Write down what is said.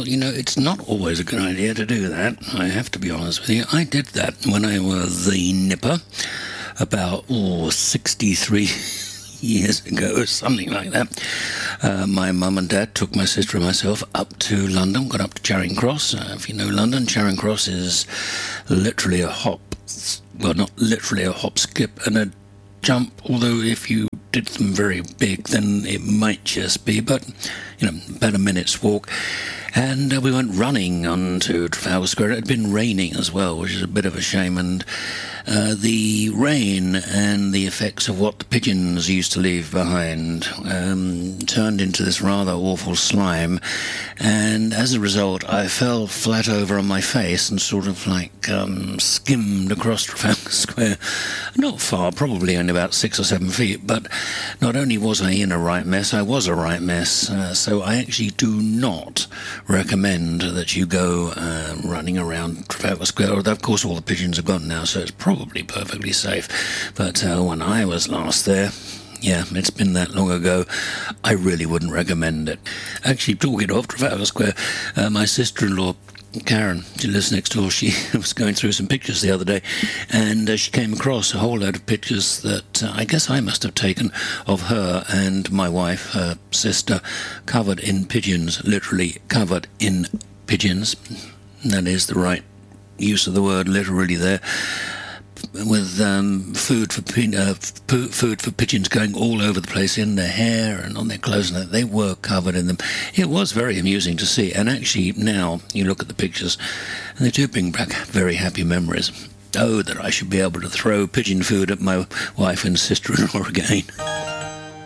it's not always a good idea to do that. I have to be honest with you. I did that when I was the nipper about 63 years ago, or something like that. My mum and dad took my sister and myself up to London, got up to Charing Cross. If you know London, Charing Cross is literally a hop, well, not literally a hop, skip and a jump, although if you did them very big, then it might just be, but, about a minute's walk. And we went running onto Trafalgar Square. It had been raining as well, which is a bit of a shame, and the rain and the effects of what the pigeons used to leave behind turned into this rather awful slime, and as a result I fell flat over on my face and sort of skimmed across Trafalgar Square. Not far, probably only about 6 or 7 feet, but not only was I in a right mess, I was a right mess. So I actually do not recommend that you go running around Trafalgar Square. Although, of course, all the pigeons are gone now, so it's probably perfectly safe. But when I was last there, yeah, it's been that long ago, I really wouldn't recommend it. Actually, talking of Trafalgar Square, my sister-in-law, Karen, she lives next door, she was going through some pictures the other day, and she came across a whole load of pictures that I guess I must have taken of her and my wife, her sister, covered in pigeons, literally covered in pigeons. That is the right use of the word, literally there, with food for pigeons going all over the place, in their hair and on their clothes, and they were covered in them. It was very amusing to see, and actually now you look at the pictures and they do bring back very happy memories. Oh, that I should be able to throw pigeon food at my wife and sister-in-law again.